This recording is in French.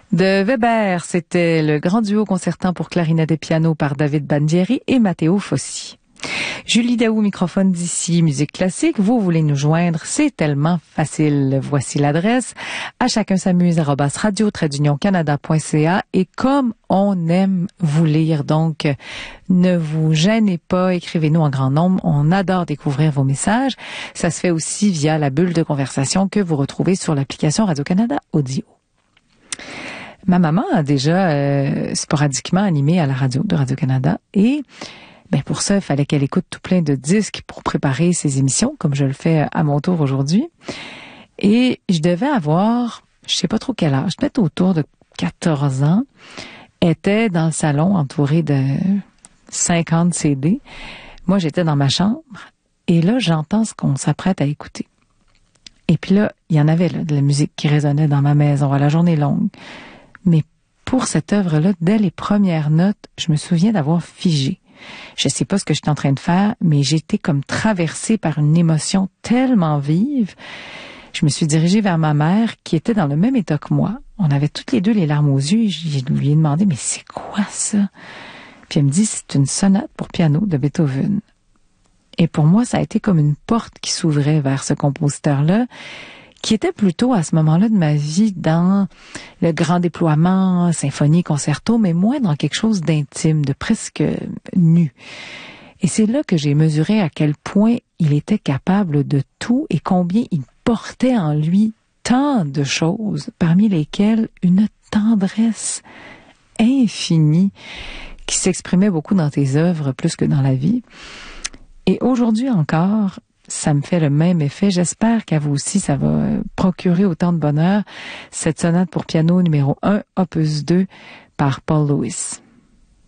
De Weber, c'était le grand duo concertant pour clarinette et piano par David Bandieri et Matteo Fossi. Julie Daou, microphone d'ici, musique classique. Vous voulez nous joindre, c'est tellement facile. Voici l'adresse achacunsamuse@radio-canada.ca et comme on aime vous lire, donc ne vous gênez pas, écrivez-nous en grand nombre. On adore découvrir vos messages. Ça se fait aussi via la bulle de conversation que vous retrouvez sur l'application Radio-Canada Audio. Ma maman a déjà sporadiquement animé à la radio de Radio-Canada et pour ça, il fallait qu'elle écoute tout plein de disques pour préparer ses émissions, comme je le fais à mon tour aujourd'hui. Et je devais avoir, je sais pas trop quel âge, peut-être autour de 14 ans, était dans le salon entourée de 50 CD. Moi, j'étais dans ma chambre et là, j'entends ce qu'on s'apprête à écouter. Et puis là, il y en avait là, de la musique qui résonnait dans ma maison à la journée longue. Mais pour cette œuvre-là, dès les premières notes, je me souviens d'avoir figé. Je sais pas ce que j'étais en train de faire, mais j'étais comme traversée par une émotion tellement vive. Je me suis dirigée vers ma mère, qui était dans le même état que moi. On avait toutes les deux les larmes aux yeux et je lui ai demandé, mais c'est quoi ça? Puis elle me dit, c'est une sonate pour piano de Beethoven. Et pour moi, ça a été comme une porte qui s'ouvrait vers ce compositeur-là, qui était plutôt à ce moment-là de ma vie dans le grand déploiement, symphonie, concerto, mais moins dans quelque chose d'intime, de presque nu. Et c'est là que j'ai mesuré à quel point il était capable de tout et combien il portait en lui tant de choses, parmi lesquelles une tendresse infinie qui s'exprimait beaucoup dans tes œuvres plus que dans la vie. Et aujourd'hui encore, ça me fait le même effet. J'espère qu'à vous aussi, ça va procurer autant de bonheur. Cette sonate pour piano numéro 1, opus 2, par Paul Lewis.